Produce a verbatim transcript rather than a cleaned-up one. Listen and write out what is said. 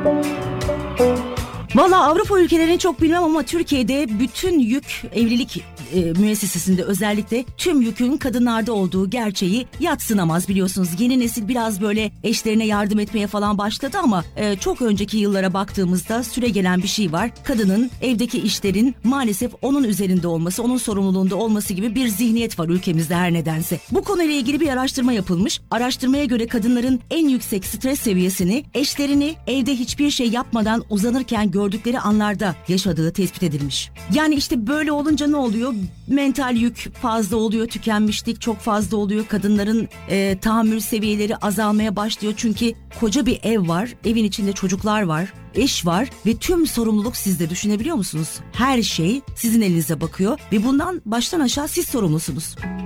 Valla Avrupa ülkelerini çok bilmem ama Türkiye'de bütün yük evlilik e, müessesesinde özellikle tüm yükün kadınlarda olduğu gerçeği yadsınamaz biliyorsunuz. Yeni nesil biraz böyle eşlerine yardım etmeye falan başladı ama e, çok önceki yıllara baktığımızda süregelen bir şey var. Kadının evdeki işlerin maalesef onun üzerinde olması, onun sorumluluğunda olması gibi bir zihniyet var ülkemizde her nedense. Bu konuyla ilgili bir araştırma yapılmış. Araştırmaya göre kadınların en yüksek stres seviyesini eşlerini evde hiçbir şey yapmadan uzanırken gördükleri anlarda yaşadığı tespit edilmiş. Yani işte böyle olunca ne oluyor? Mental yük fazla oluyor, tükenmişlik çok fazla oluyor. Kadınların e, tahammül seviyeleri azalmaya başlıyor. Çünkü koca bir ev var, evin içinde çocuklar var, eş var ve tüm sorumluluk sizde, düşünebiliyor musunuz? Her şey sizin elinize bakıyor ve bundan baştan aşağı siz sorumlusunuz.